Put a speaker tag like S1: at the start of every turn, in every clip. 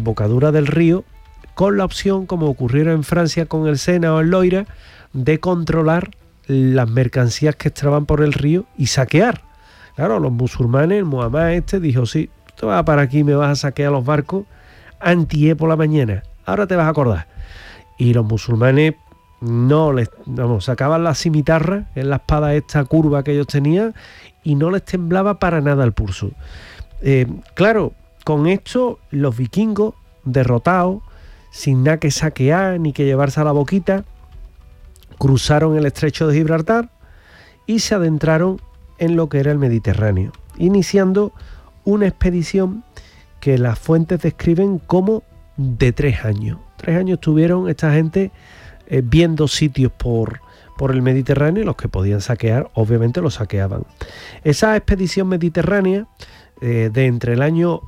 S1: desembocadura del río, con la opción, como ocurriera en Francia con el Sena o el Loira, de controlar las mercancías que entraban por el río y saquear. Claro, los musulmanes, el Muhammad dijo, sí, tú vas para aquí, me vas a saquear los barcos antier por la mañana, ahora te vas a acordar. Y los musulmanes sacaban la cimitarra, en la espada esta curva que ellos tenían, y no les temblaba para nada el pulso. Claro, con esto los vikingos, derrotados, sin nada que saquear ni que llevarse a la boquita, cruzaron el estrecho de Gibraltar y se adentraron en lo que era el Mediterráneo, iniciando una expedición que las fuentes describen como de 3 años. 3 años tuvieron esta gente viendo sitios por el Mediterráneo, y los que podían saquear, obviamente los saqueaban. Esa expedición mediterránea, de entre el año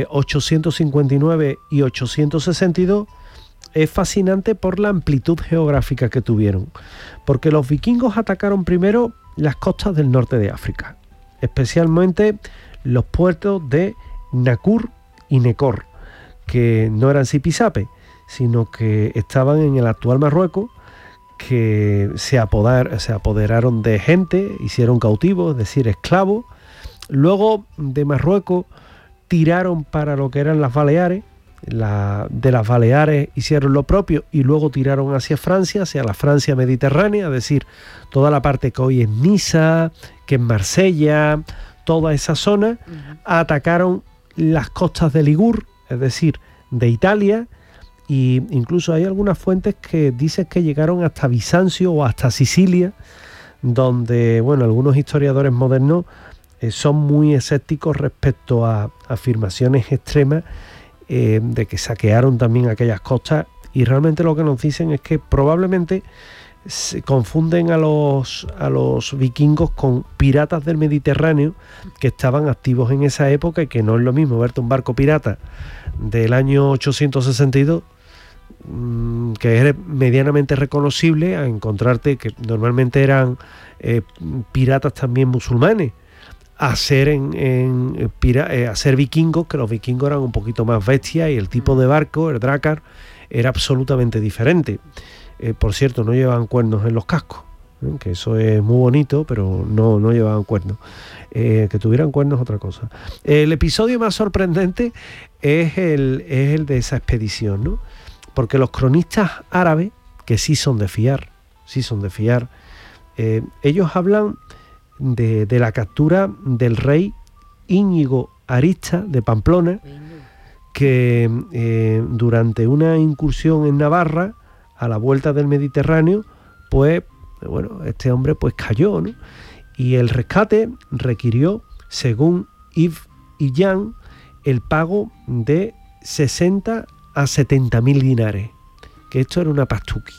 S1: 859 y 862, es fascinante por la amplitud geográfica que tuvieron, porque los vikingos atacaron primero las costas del norte de África, especialmente los puertos de Nakur y Nekor, que no eran zipizape, sino que estaban en el actual Marruecos, que se apoderaron de gente, hicieron cautivos, es decir, esclavos. Luego de Marruecos tiraron para lo que eran las Baleares, de las Baleares hicieron lo propio y luego tiraron hacia Francia, hacia la Francia mediterránea, es decir, toda la parte que hoy es Niza, que es Marsella, toda esa zona. Atacaron las costas de Ligur, es decir, de Italia, y incluso hay algunas fuentes que dicen que llegaron hasta Bizancio o hasta Sicilia, donde, bueno, algunos historiadores modernos son muy escépticos respecto a afirmaciones extremas de que saquearon también aquellas costas, y realmente lo que nos dicen es que probablemente se confunden a los vikingos con piratas del Mediterráneo que estaban activos en esa época, y que no es lo mismo verte un barco pirata del año 862 que es medianamente reconocible a encontrarte que normalmente eran piratas también musulmanes, a ser vikingos, que los vikingos eran un poquito más bestias y el tipo de barco, el drakkar, era absolutamente diferente. Por cierto, no llevaban cuernos en los cascos, que eso es muy bonito, pero no llevaban cuernos. Que tuvieran cuernos es otra cosa. El episodio más sorprendente es el de esa expedición, ¿no? Porque los cronistas árabes, que sí son de fiar, ellos hablan de la captura del rey Íñigo Arista de Pamplona, que durante una incursión en Navarra, a la vuelta del Mediterráneo, pues, bueno, este hombre pues cayó, ¿no? Y el rescate requirió, según Yves y Jan, el pago de 60 a 70.000 dinares, que esto era una pastuqui.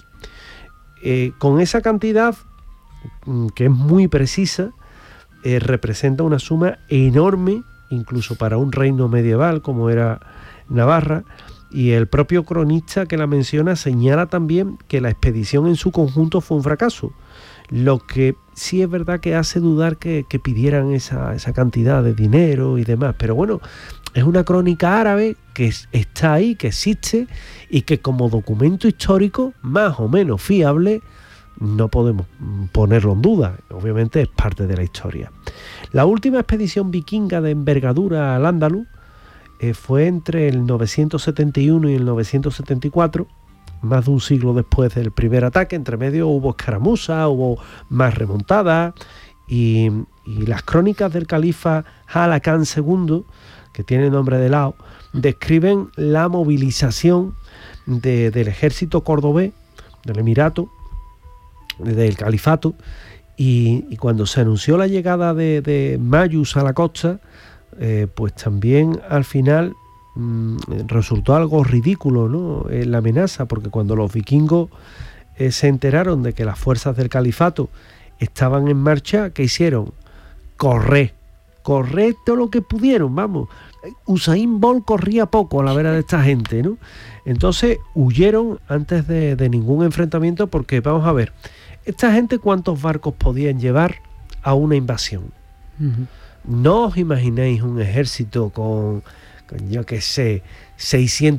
S1: Con esa cantidad, que es muy precisa, representa una suma enorme, incluso para un reino medieval como era Navarra, y el propio cronista que la menciona señala también que la expedición en su conjunto fue un fracaso, lo que sí es verdad que hace dudar que pidieran esa cantidad de dinero y demás, pero bueno, es una crónica árabe que está ahí, que existe, y que como documento histórico más o menos fiable no podemos ponerlo en duda, obviamente es parte de la historia. La última expedición vikinga de envergadura al Andaluz fue entre el 971 y el 974, más de un siglo después del primer ataque. Entre medio hubo escaramuzas, hubo más remontadas, y las crónicas del califa Halakán II, que tiene nombre de Lao, describen la movilización del ejército cordobés, del Emirato, del Califato, y cuando se anunció la llegada de Mayus a la costa, pues también al final resultó algo ridículo, ¿no? La amenaza, porque cuando los vikingos se enteraron de que las fuerzas del Califato estaban en marcha, ¿qué hicieron? Correr todo lo que pudieron, vamos. Usain Bolt corría poco a la vera de esta gente, ¿no? Entonces huyeron antes de ningún enfrentamiento, porque vamos a ver, esta gente ¿cuántos barcos podían llevar a una invasión? No os imagináis un ejército con yo qué sé, 600